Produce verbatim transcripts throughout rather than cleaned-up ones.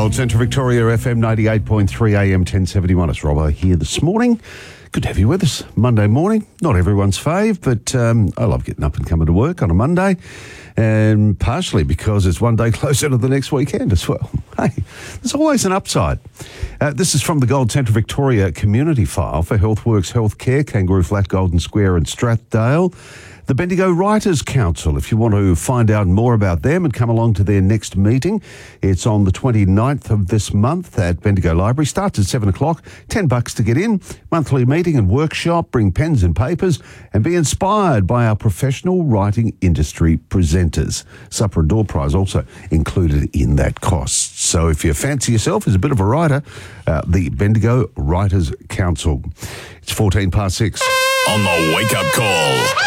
Gold Central Victoria, F M ninety-eight point three, A M ten seventy-one. It's Robbo here this morning. Good to have you with us. Monday morning, not everyone's fave, but um, I love getting up and coming to work on a Monday, and partially because it's one day closer to the next weekend as well. Hey, there's always an upside. Uh, this is from the Gold Central Victoria community file for Healthworks Healthcare, Kangaroo Flat, Golden Square and Strathdale. The Bendigo Writers Council, if you want to find out more about them and come along to their next meeting, it's on the twenty-ninth of this month at Bendigo Library. Starts at seven o'clock, ten bucks to get in. Monthly meeting and workshop, bring pens and papers and be inspired by our professional writing industry presenters. Supper and door prize also included in that cost. So if you fancy yourself as a bit of a writer, uh, the Bendigo Writers Council. It's fourteen past six. On the wake-up call.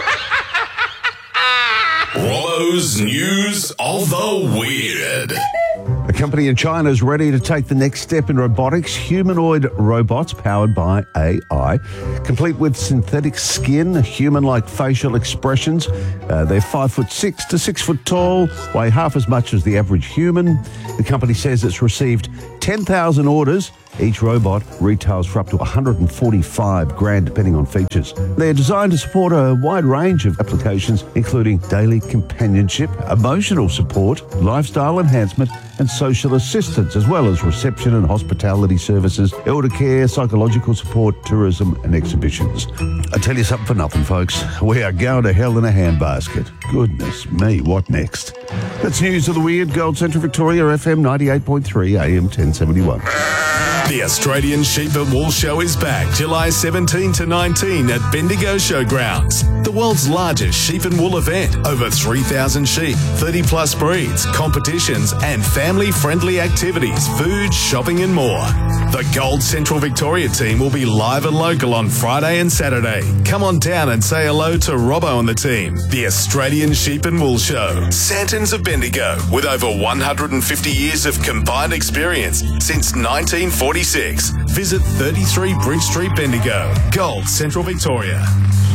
Robbo's News of the Weird. A company in China is ready to take the next step in robotics. Humanoid robots powered by A I, complete with synthetic skin, human-like facial expressions. Uh, they're five foot six to six foot tall, weigh half as much as the average human. The company says it's received ten thousand orders. Each robot retails for up to one hundred forty-five grand, depending on features. They're designed to support a wide range of applications, including daily companionship, emotional support, lifestyle enhancement, and social assistance, as well as reception and hospitality services, elder care, psychological support, tourism, and exhibitions. I tell you something for nothing, folks. We are going to hell in a handbasket. Goodness me, what next? That's News of the Weird, Gold Central Victoria, F M ninety-eight point three, A M ten seventy-one. The Australian Sheep and Wool Show is back July seventeenth to nineteenth at Bendigo Showgrounds. The world's largest sheep and wool event. Over three thousand sheep, thirty plus breeds, competitions and family-friendly activities, food, shopping and more. The Gold Central Victoria team will be live and local on Friday and Saturday. Come on down and say hello to Robbo and the team. The Australian Sheep and Wool Show. Santons of Bendigo, with over one hundred fifty years of combined experience since nineteen forty-six. Visit thirty-three Bridge Street, Bendigo. Gold Central Victoria.